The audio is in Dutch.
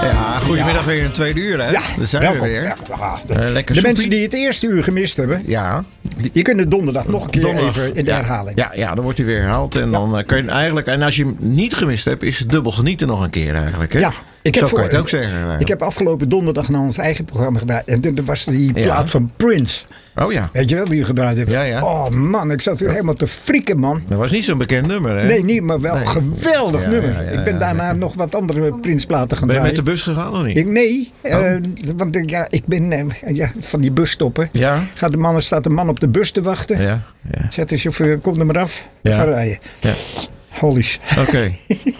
Ja, goedemiddag weer in 2 uur, hè? Ja, Daar zijn welkom. we weer. Ja, Lekker de soepie. mensen die het eerste uur gemist hebben, Ja. die kunnen donderdag nog een keer Donderdag, even in de ja, herhaling. Ja, dan wordt hij weer herhaald. En dan kun je eigenlijk... En als je hem niet gemist hebt, is het dubbel genieten nog een keer eigenlijk, hè? Ja, Zo kan je het ook zeggen. Ik heb afgelopen donderdag naar ons eigen programma gedaan. En er was die plaat Ja. van Prince. Oh ja. Weet je wel, die je gedraaid hebt? Ja, ja. Oh man, ik zat weer helemaal te frieken, man. Dat was niet zo'n bekend nummer, hè? Nee, niet, maar wel een geweldig Ja, nummer. ja, ja, ik ben ja, daarna nog wat andere Prince-platen gaan Ben je met draaien. de bus gegaan of niet? Nee, Oh. want ik ben van die busstoppen. Ja. Staat een man op de bus te wachten. Ja. Ja. Zet de chauffeur, kom er maar af. We Ja. gaan rijden. Ja. Holy shit. Oké.